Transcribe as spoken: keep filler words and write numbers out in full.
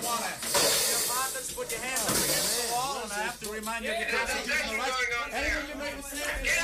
want to your partners, put your hands up against the wall, and I have to remind you of your constitutional rights. Anything you make a serious